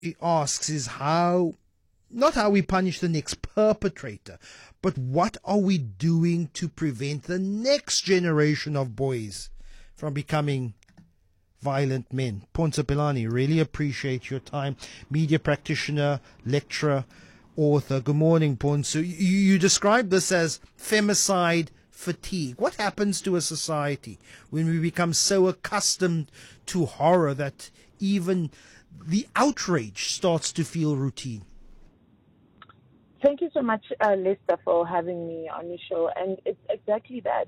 he asks is not how we punish the next perpetrator, but what are we doing to prevent the next generation of boys from becoming violent men. Phonsa Philani, really appreciate your time. Media practitioner, lecturer, author. Good morning, Phonsa. You describe this as femicide fatigue. What happens to a society when we become so accustomed to horror that even the outrage starts to feel routine? Thank you so much, Lester, for having me on your show. And it's exactly that,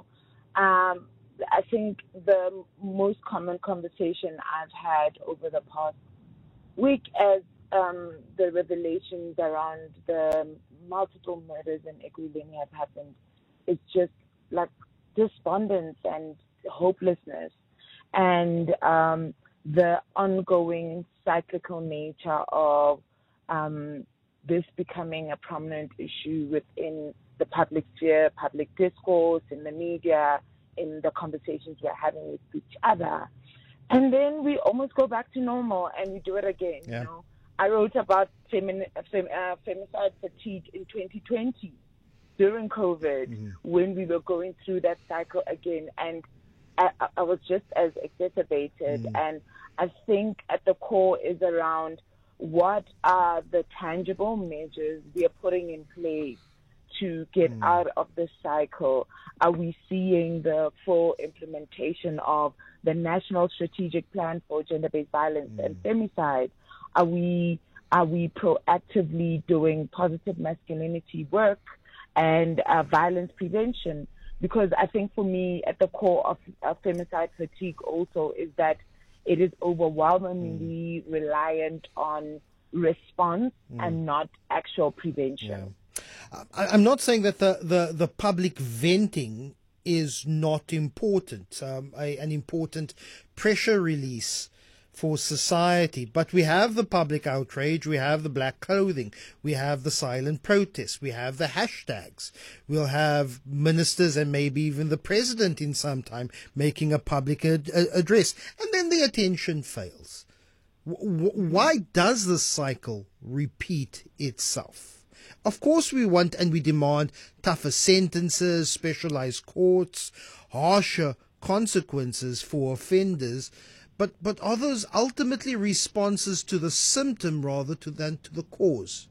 I think the most common conversation I've had over the past week as the revelations around the multiple murders in Ekurhuleni have happened is just like despondence and hopelessness and the ongoing cyclical nature of this becoming a prominent issue within the public sphere, public discourse, in the media, in the conversations we're having with each other. And then we almost go back to normal and we do it again. Yeah. I wrote about femicide fatigue in 2020 during COVID when we were going through that cycle again. And I was just as exacerbated. And I think at the core is around what are the tangible measures we are putting in place to get out of this cycle? Are we seeing the full implementation of the National Strategic Plan for Gender-Based Violence and Femicide? Are we proactively doing positive masculinity work and violence prevention? Because I think for me, at the core of femicide fatigue also is that it is overwhelmingly reliant on response and not actual prevention. Yeah. I'm not saying that the public venting is not important, an important pressure release for society. But we have the public outrage, we have the black clothing, we have the silent protests, we have the hashtags. We'll have ministers and maybe even the president in some time making a public address. And then the attention fails. Why does this cycle repeat itself? Of course we want and we demand tougher sentences, specialized courts, harsher consequences for offenders. But are those ultimately responses to the symptom rather than to the cause?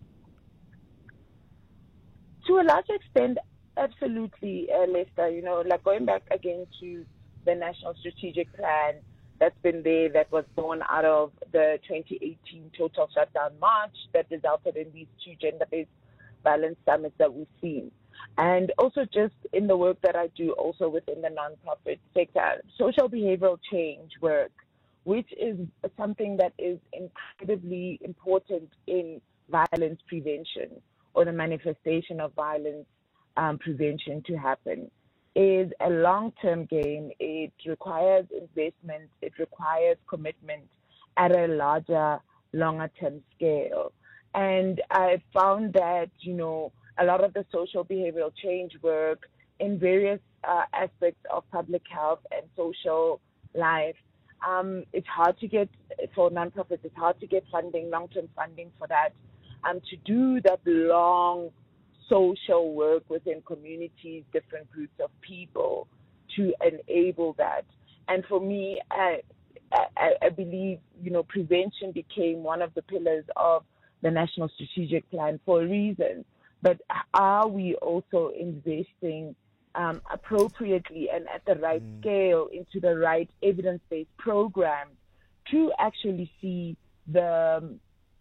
To a large extent, absolutely, Lester. Like going back again to the National Strategic Plan that's been there, that was born out of the 2018 total shutdown march that resulted in these two gender-based violence summits that we've seen. And also just in the work that I do also within the nonprofit sector, social behavioral change work, which is something that is incredibly important in violence prevention or the manifestation of violence prevention to happen, is a long-term game. It requires investment. It requires commitment at a larger, longer-term scale. And I found that, a lot of the social behavioral change work in various aspects of public health and social life, it's hard to get, for nonprofits, it's hard to get funding, long-term funding for that, to do that long social work within communities, different groups of people to enable that. And for me, I believe, prevention became one of the pillars of the National Strategic Plan for a reason. But are we also investing appropriately and at the right scale into the right evidence-based programs to actually see the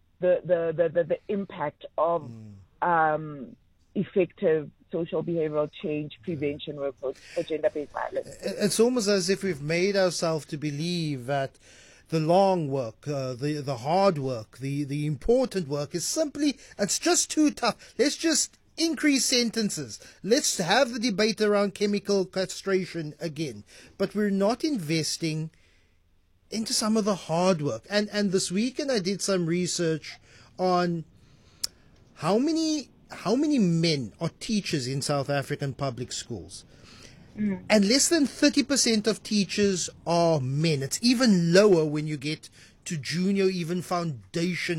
impact of effective social behavioral change prevention work for gender-based violence? It's almost as if we've made ourselves to believe that the long work, the hard work, the important work is simply, it's just too tough. Let's just increase sentences. Let's have the debate around chemical castration again. But we're not investing into some of the hard work. And this weekend I did some research on how many men are teachers in South African public schools. And less than 30% of teachers are men. It's even lower when you get to junior, even foundation